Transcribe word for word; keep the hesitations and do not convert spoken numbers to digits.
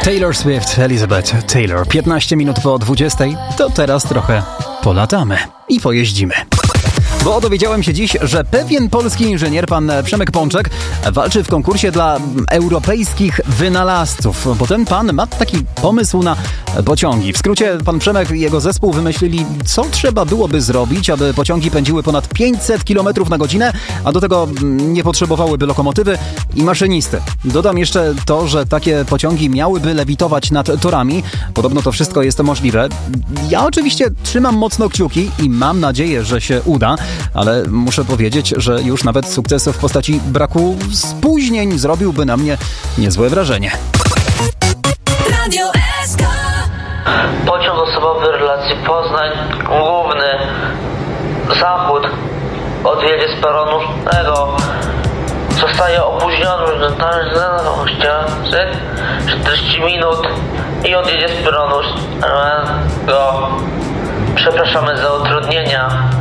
Taylor Swift, Elizabeth Taylor. piętnaście minut po dwudziestej, to teraz trochę polatamy i pojeździmy. Bo dowiedziałem się dziś, że pewien polski inżynier, pan Przemek Pączek, walczy w konkursie dla europejskich wynalazców, bo ten pan ma taki pomysł na pociągi. W skrócie pan Przemek i jego zespół wymyślili, co trzeba byłoby zrobić, aby pociągi pędziły ponad pięćset kilometrów na godzinę, a do tego nie potrzebowałyby lokomotywy i maszynisty. Dodam jeszcze to, że takie pociągi miałyby lewitować nad torami. Podobno to wszystko jest możliwe. Ja oczywiście trzymam mocno kciuki i mam nadzieję, że się uda, ale muszę powiedzieć, że już nawet sukces w postaci braku spóźnień zrobiłby na mnie niezłe wrażenie. Radio S K. Pociąg osobowy relacji Poznań, główny, zachód, odjedzie z peronu szóstego. Zostaje opóźniony na czterdzieści minut i odjedzie z peronu szóstego. Przepraszamy za utrudnienia.